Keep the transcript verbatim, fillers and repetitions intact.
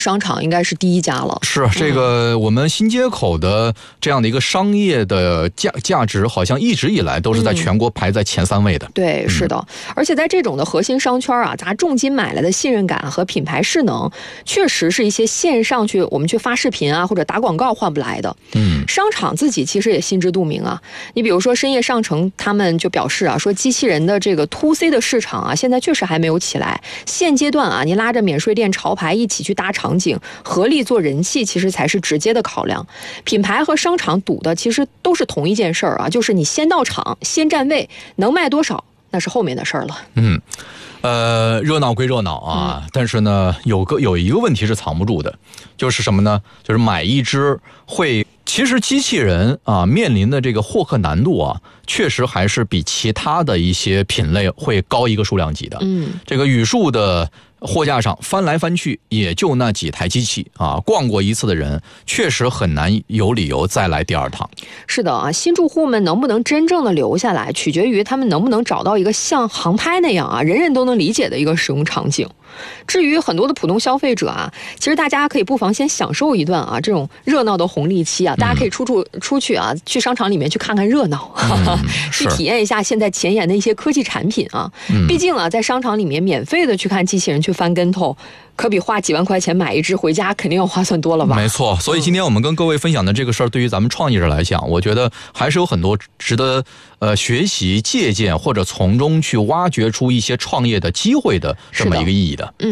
商场应该是第一家了。 是这个我们新街口的这样的一个商业的价价值，好像一直以来都是在全国排在前三位的。 嗯、对，是的、嗯。而且在这种的核心商圈啊，砸重金买来的信任感和品牌势能，确实是一些线上去我们去发视频啊或者打广告换不来的。嗯，商场自己其实也心知肚明啊。你比如说深夜上城，他们就表示啊，说机器人的这个 to C 的市场啊，现在确实还没有起来。现阶段啊，你拉着免税店潮牌一起去搭场景，合力做人气，其实才是直接的考量。品牌和商场赌的其实都是同一件事儿啊，就是你先到场，先占位，能卖多少那是后面的事儿了。 嗯，呃，热闹归热闹啊、嗯，但是呢，有个有一个问题是藏不住的，就是什么呢？就是买一只会。其实机器人啊面临的这个获客难度啊，确实还是比其他的一些品类会高一个数量级的。嗯，这个语数的货架上翻来翻去也就那几台机器啊，逛过一次的人确实很难有理由再来第二趟。 是的啊，新住户们能不能真正的留下来，取决于他们能不能找到一个像航拍那样啊，人人都能理解的一个使用场景。至于很多的普通消费者啊，其实大家可以不妨先享受一段啊这种热闹的红利期啊，大家可以出出出去啊，去商场里面去看看热闹，嗯、去体验一下现在前沿的一些科技产品啊。嗯、毕竟啊，在商场里面免费的去看机器人去翻跟头，可比花几万块钱买一只回家肯定要划算多了吧？ 没错，所以今天我们跟各位分享的这个事儿，对于咱们创业者来讲，我觉得还是有很多值得呃学习、借鉴或者从中去挖掘出一些创业的机会的这么一个意义的。嗯。